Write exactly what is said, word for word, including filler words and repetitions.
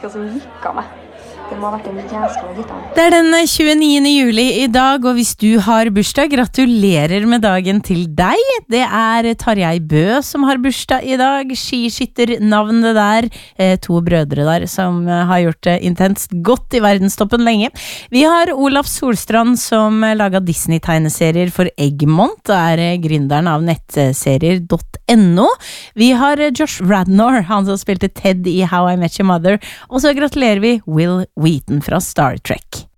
hva som gikk av meg. Det må ha vært en jæskla gitar. Det er den tjueniende juli i dag, og hvis du har bursdag, gratulerer med dagen til deg. Det er Tarjei Bø som har bursdag i dag, skiskytternavnet der, eh, to brødre der som har gjort det intenst godt i verdenstoppen lenge. Vi har Olaf Solstrand som laget Disney-tegneserier for Egmont, er gründeren av nettserier .no. Vi har Josh Radnor, han som spilte Ted i How I Met Your Mother, og så gratulerer vi Will Wheaton fra Star Trek.